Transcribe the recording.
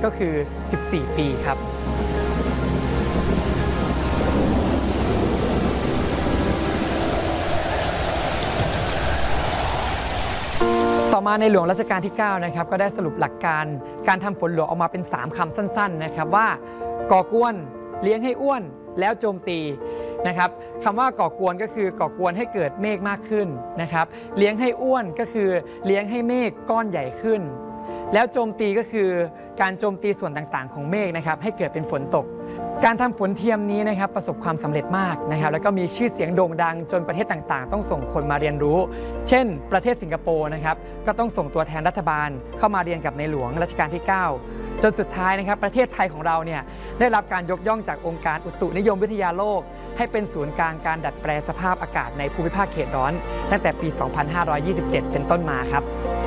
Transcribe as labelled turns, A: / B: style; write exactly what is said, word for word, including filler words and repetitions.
A: ก็คือสิบสี่ปีครับต่อมาในหลวงรัชกาลที่เก้านะครับก็ได้สรุปหลักการการทำฝนหลวงออกมาเป็นสามคำสั้นๆนะครับว่าก่อกวนเลี้ยงให้อ้วนแล้วโจมตีนะครับคำว่าก่อกวนก็คือก่อกวนให้เกิดเมฆมากขึ้นนะครับเลี้ยงให้อ้วนก็คือเลี้ยงให้เมฆก้อนใหญ่ขึ้นแล้วโจมตีก็คือการโจมตีส่วนต่างๆของเมฆนะครับให้เกิดเป็นฝนตกการทำฝนเทียมนี้นะครับประสบความสำเร็จมากนะครับแล้วก็มีชื่อเสียงโด่งดังจนประเทศต่างๆต้องส่งคนมาเรียนรู้เช่นประเทศสิงคโปร์นะครับก็ต้องส่งตัวแทนรัฐบาลเข้ามาเรียนกับในหลวงรัชกาลที่เก้าจนสุดท้ายนะครับประเทศไทยของเราเนี่ยได้รับการยกย่องจากองค์การอุตุนิยมวิทยาโลกให้เป็นศูนย์กลางการดัดแปลสภาพอากาศในภูมิภาคเขตร้อนตั้งแต่ปี สองพันห้าร้อยยี่สิบเจ็ด เป็นต้นมาครับ